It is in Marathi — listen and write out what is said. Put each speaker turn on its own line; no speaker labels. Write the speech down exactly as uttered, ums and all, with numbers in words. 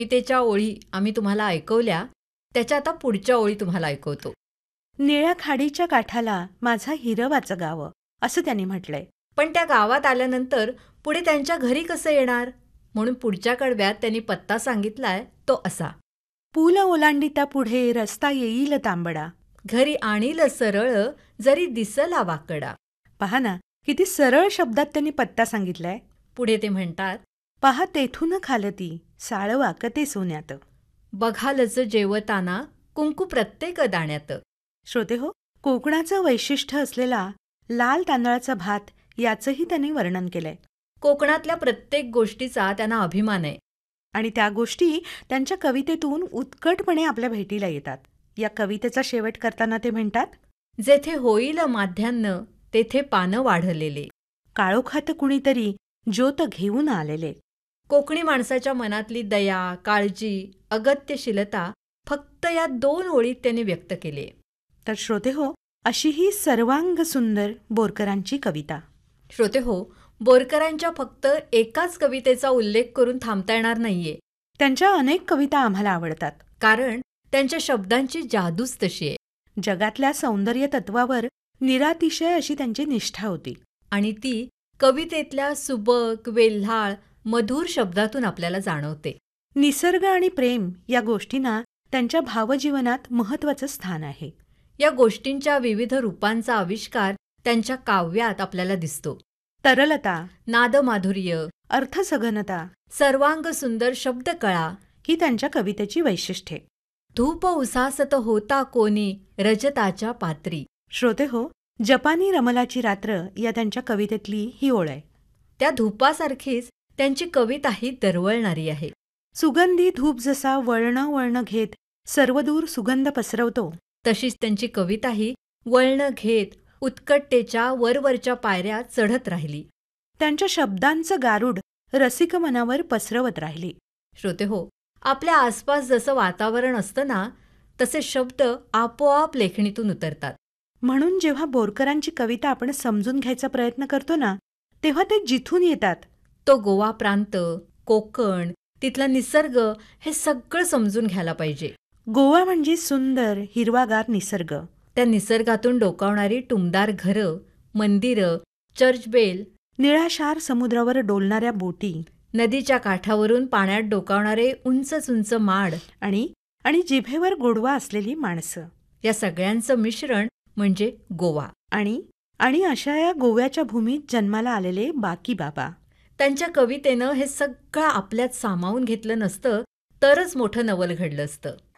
कवितेच्या ओळी आम्ही तुम्हाला ऐकवल्या, त्याच्या आता पुढच्या ओळी तुम्हाला ऐकवतो.
निळ्या खाडीच्या काठाला माझा हिरवाचं गाव, असं त्यांनी म्हटलंय.
पण त्या गावात आल्यानंतर पुढे त्यांच्या घरी कसं येणार, म्हणून पुढच्या कडव्यात त्यांनी पत्ता सांगितलाय तो असा.
पूल ओलांडिता पुढे रस्ता येईल तांबडा,
घरी आणील सरळ जरी दिसला वाकडा.
पहा ना, किती सरळ शब्दात त्यांनी पत्ता सांगितलाय.
पुढे ते म्हणतात,
पहा तेथून खालती साळ वाकते सोन्यात,
बघालच जेवताना कुंकू प्रत्येक दाण्यात.
श्रोते हो, कोकणाचं वैशिष्ट्य असलेला लाल तांदळाचा भात याचंही त्यांनी वर्णन केलंय.
कोकणातल्या प्रत्येक गोष्टीचा त्यांना अभिमान आहे.
आणि त्या गोष्टी त्यांच्या कवितेतून उत्कटपणे आपल्या भेटीला येतात. या कवितेचा शेवट करताना ते म्हणतात,
जेथे होईल माध्यान्न तेथे पानं वाढलेले,
काळोखात कुणीतरी ज्योत घेऊन आलेले.
कोकणी माणसाच्या मनातली दया, काळजी, अगत्यशीलता फक्त या दोन ओळीत त्यांनी व्यक्त केली.
तर श्रोते हो, अशी ही सर्वांग सुंदर बोरकरांची कविता.
श्रोते हो, बोरकरांच्या फक्त एकाच कवितेचा उल्लेख करून थांबता येणार नाहीये.
त्यांच्या अनेक कविता आम्हाला आवडतात,
कारण त्यांच्या शब्दांची जादूच तशी आहे.
जगातल्या सौंदर्य तत्वावर निरातिशय अशी त्यांची निष्ठा होती.
आणि ती कवितेतल्या सुबक, वेल्हाळ, मधुर शब्दातून आपल्याला जाणवते.
निसर्ग आणि प्रेम या गोष्टींना त्यांच्या भावजीवनात महत्वाचं स्थान आहे.
या गोष्टींच्या विविध रूपांचा आविष्कार त्यांच्या काव्यात आपल्याला दिसतो.
तरलता,
नादमाधुर्य,
अर्थसघनता,
सर्वांग सुंदर शब्दकळा
ही त्यांच्या कवितेची वैशिष्ट्ये.
धूप उसासत होता कोणी रजताच्या पात्री.
श्रोते हो, जपानी रमलाची रात्र या त्यांच्या कवितेतली ही ओळ आहे.
त्या धूपासारखीच त्यांची कविताही दरवळणारी आहे.
सुगंधी धूप जसा वळणं वळणं घेत सर्वदूर सुगंध पसरवतो,
तशीच त्यांची कविताही वळणं घेत उत्कटतेच्या वरवरच्या पायऱ्या चढत राहिली.
त्यांच्या शब्दांचं गारुड रसिक मनावर पसरवत राहिली.
श्रोते हो, आपल्या आसपास जसं वातावरण असतं ना, तसे शब्द आपोआप लेखणीतून उतरतात.
म्हणून जेव्हा बोरकरांची कविता आपण समजून घ्यायचा प्रयत्न करतो ना, तेव्हा ते जिथून येतात,
तो गोवा प्रांत, कोकण, तिथला निसर्ग, हे सगळं समजून घ्यायला पाहिजे.
गोवा म्हणजे सुंदर हिरवागार निसर्ग.
त्या निसर्गातून डोकावणारी टुमदार घरं, मंदिरं, चर्चबेल,
निळाशार समुद्रावर डोलणाऱ्या बोटी,
नदीच्या काठावरून पाण्यात डोकावणारे उंच उंच माड
आणि आणि जिभेवर गोडवा असलेली माणसं,
या सगळ्यांचं मिश्रण म्हणजे गोवा.
आणि आणि अशा या गोव्याच्या भूमीत जन्माला आलेले बाकी बाबा.
त्यांच्या कवितेनं हे सगळं आपल्यात सामावून घेतलं नसतं तरच मोठं नवल घडलं असतं.